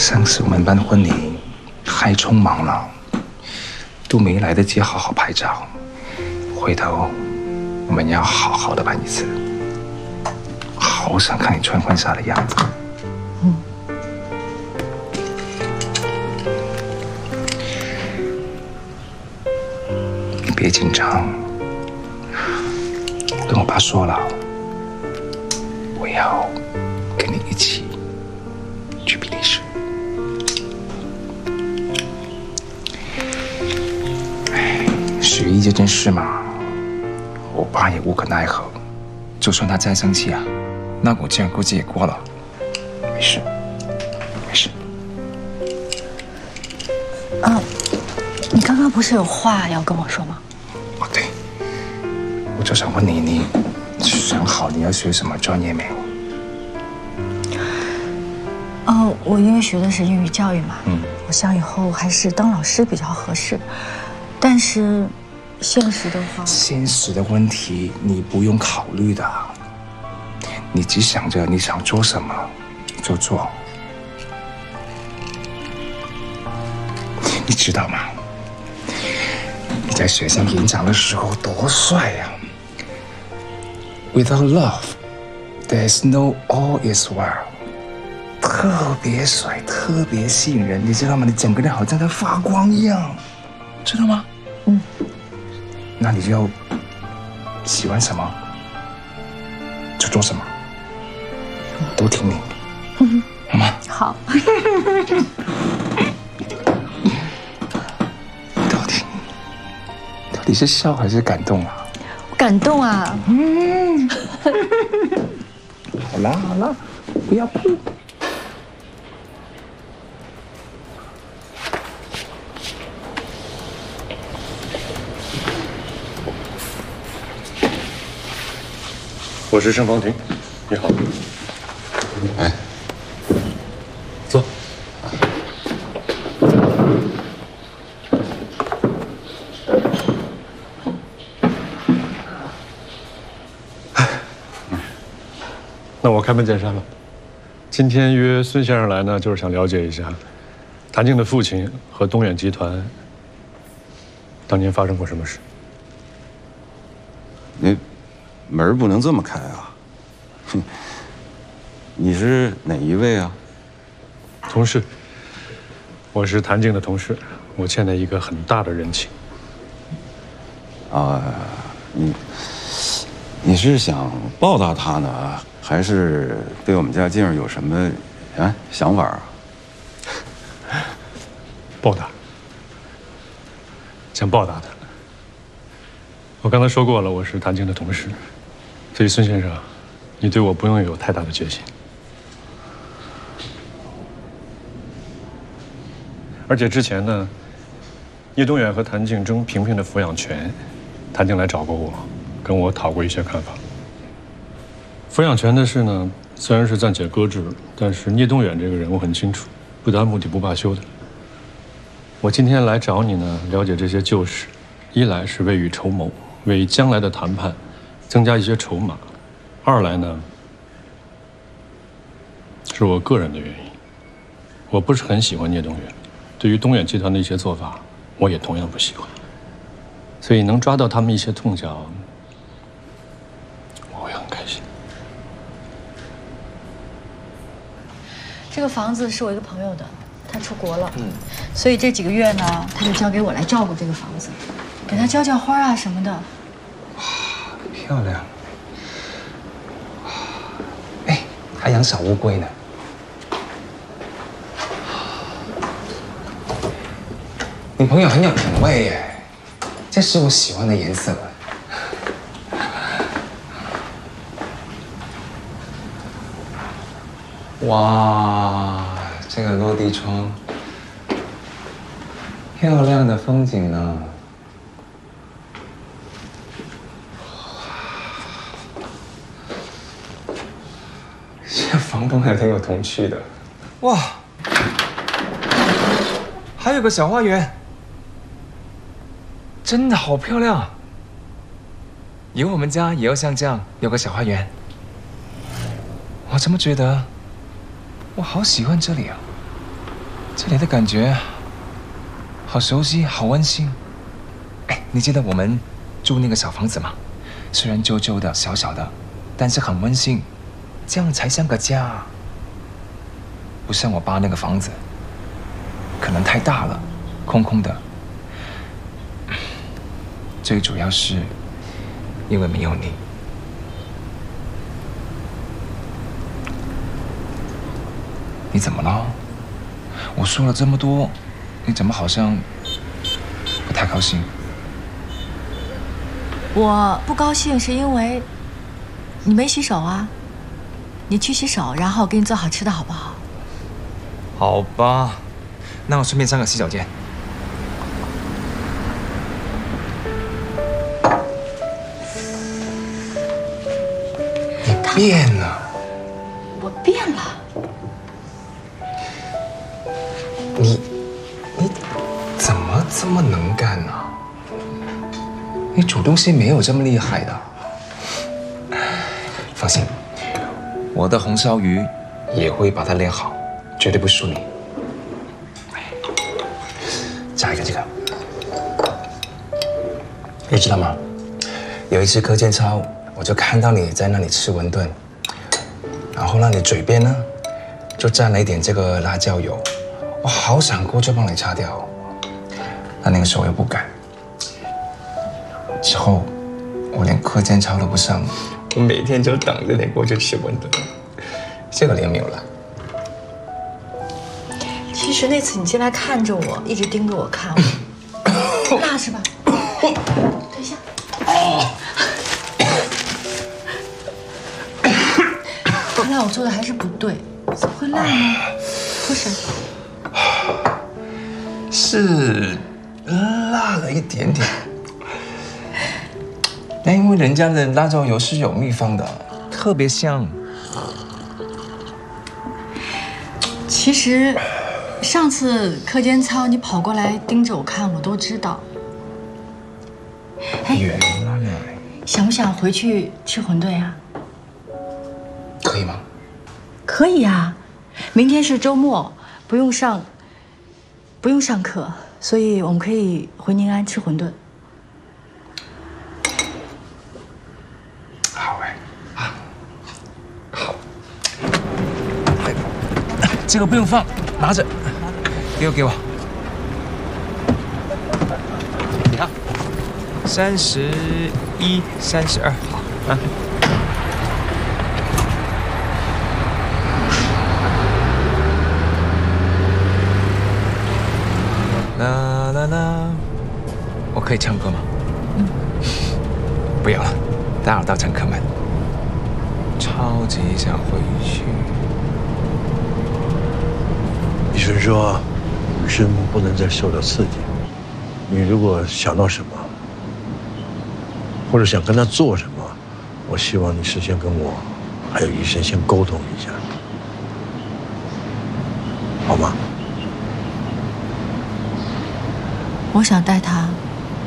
上次我们办婚礼太匆忙了，都没来得及好好拍照。回头我们要好好的办一次。好想看你穿婚纱的样子。你别紧张，跟我爸说了，我要跟你一起去比利时。学艺这件事嘛，我爸也无可奈何。就算他再生气啊，那股劲估计也过了。没事，没事。 你刚刚不是有话要跟我说吗？ 哦，对，我就想问你，你想好你要学什么专业没有？ 我因为学的是英语教育嘛，我想以后还是当老师比较合适。但是，现实的话， 现实的问题你不用考虑的，你只想着你想做什么就做。你知道吗？你在学校演讲的时候多帅呀！Without love, there's no all is well。特别帅，特别吸引人，你知道吗？你整个人好像在发光一样，知道吗？那你就喜欢什么就做什么，都听你，好吗？ 好。 到底是笑还是感动啊？ 我感动啊！ 好啦好啦，不要哭。 我是盛方婷，你好。 哎， 坐。那我开门见山了。今天约孙先生来呢，就是想了解一下，谭静的父亲和东远集团当年发生过什么事。 你门不能这么开啊！哼，你是哪一位啊？ 同事，我是谭静的同事，我欠了一个很大的人情。 啊，你是想报答他呢，还是对我们家静有什么想法啊？ 报答，想报答他。我刚才说过了，我是谭静的同事，所以孙先生，你对我不用有太大的决心。而且之前呢，叶东远和谭静争萍萍的抚养权，谭静来找过我，跟我讨过一些看法。抚养权的事呢，虽然是暂且搁置了，但是聂东远这个人我很清楚，不达目的不罢休的。我今天来找你呢，了解这些旧事，一来是未雨绸缪，为将来的谈判增加一些筹码；二来呢，是我个人的原因，我不是很喜欢聂东远，对于东远集团的一些做法，我也同样不喜欢。所以能抓到他们一些痛脚，我会很开心。 这个房子是我一个朋友的，他出国了，所以这几个月呢，他就交给我来照顾这个房子，给他浇浇花啊什么的。 哇，漂亮！哎，还养小乌龟呢。你朋友很有品味耶，这是我喜欢的颜色。哇，这个落地窗，漂亮的风景呢。这房东还挺有童趣的。哇，还有个小花园，真的好漂亮。以后我们家也要像这样有个小花园。我怎么觉得我好喜欢这里啊？ 这里的感觉好熟悉，好温馨。哎，你记得我们住那个小房子吗？虽然旧旧的、小小的，但是很温馨，这样才像个家。不像我爸那个房子，可能太大了，空空的。最主要是因为没有你。你怎么了？我说了这么多，你怎么好像不太高兴？ 我不高兴是因为你没洗手啊。你去洗手，然后给你做好吃的，好不好？ 好吧，那我顺便上个洗手间。你变了。 我变了。 你怎么这么能干呢？你煮东西没有这么厉害的。放心，我的红烧鱼也会把它练好，绝对不输你。加一个这个，你知道吗？有一次课间操，我就看到你在那里吃馄饨，然后呢，你嘴边呢就沾了一点这个辣椒油。我好想过去帮你擦掉，但那个时候又不敢。之后我连课间操都不上，我每天就等着你过去吃馄饨。这个你有没有了？ 其实那次你进来看着我，一直盯着我看我，辣是吧？等一下。看来我做的还是不对，怎么会辣呢？喝水。 是辣了一点点，那因为人家的辣椒油是有秘方的，特别香。 其实上次课间操你跑过来盯着我看，我都知道。哎， 原来想不想回去吃馄饨呀？ 可以吗？ 可以呀，明天是周末，不用上课，所以我们可以回宁安吃馄饨。 好哎，啊，好。这个不用放，拿着，给我。你看，31、32，好啊。啦啦啦，我可以唱歌吗？不要了，打扰到乘客们。超级想回去。 医生说，生不能再受到刺激。你如果想到什么，或者想跟他做什么，我希望你事先跟我还有医生先沟通一下，好吗？ 我想带他